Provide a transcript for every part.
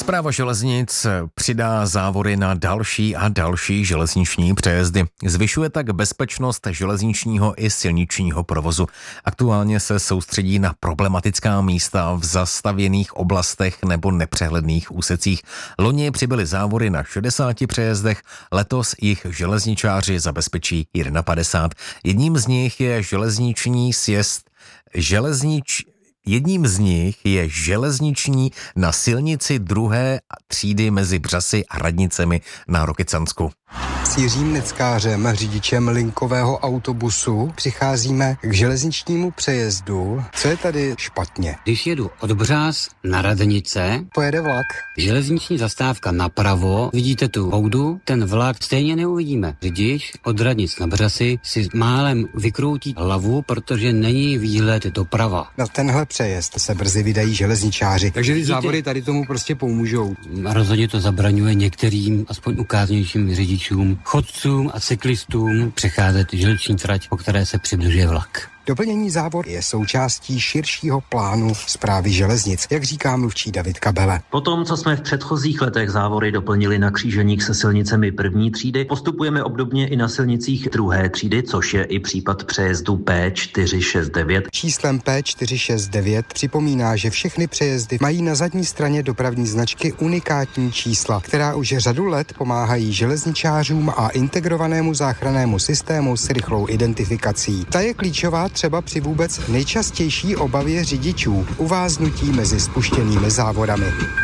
Správa železnic přidá závory na další a další železniční přejezdy. Zvyšuje tak bezpečnost železničního i silničního provozu. Aktuálně se soustředí na problematická místa v zastavěných oblastech nebo nepřehledných úsecích. Loni přibyly závory na 60 přejezdech, letos jich železničáři zabezpečí 51. Jedním z nich je železniční na silnici druhé třídy mezi Břasy a Radnicemi na Rokycansku. S Jiřím Neckářem, řidičem linkového autobusu, přicházíme k železničnímu přejezdu. Co je tady špatně? Když jedu od Břas na Radnice, Pojede vlak. železniční zastávka napravo, vidíte tu houdu, ten vlak stejně neuvidíme. Řidič od Radnic na Břasy si málem vykroutí hlavu, protože není výhled doprava. Na tenhle přejezd se brzy vydají železničáři. Takže ty Vidíte? závory tady tomu prostě pomůžou. Rozhodně to zabraňuje některým, aspoň ukáznějším řidičům, chodcům a cyklistům přecházet železniční trať, po které se přibližuje vlak. Doplnění závor je součástí širšího plánu Správy železnic, jak říká mluvčí David Kabele. Po tom, co jsme v předchozích letech závory doplnili na kříženích se silnicemi první třídy, postupujeme obdobně i na silnicích druhé třídy, což je i případ přejezdu P469. Číslem P469 připomíná, že všechny přejezdy mají na zadní straně dopravní značky unikátní čísla, která už řadu let pomáhají železničářům a integrovanému záchrannému systému s rychlou identifikací. Ta je klíčová třeba při vůbec nejčastější obavě řidičů – uváznutí mezi spuštěnými závorami.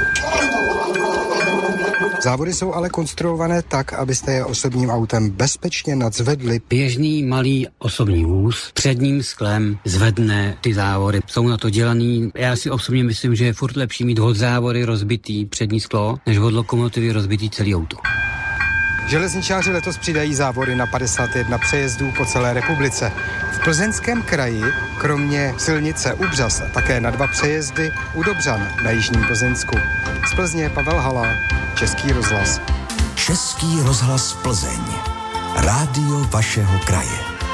Závory jsou ale konstruované tak, abyste je osobním autem bezpečně nadzvedli. Běžný malý osobní vůz předním sklem zvedne ty závory. Jsou na to dělaný. Já si osobně myslím, že je furt lepší mít od závory rozbitý přední sklo, než od lokomotivy rozbitý celý auto. Železničáři letos přidají závory na 51 přejezdů po celé republice. V Plzeňském kraji, kromě silnice u Břas, také na 2 přejezdy u Dobřan na jižním Plzeňsku. Z Plzně Pavel Hala, Český rozhlas. Český rozhlas Plzeň. Rádio vašeho kraje.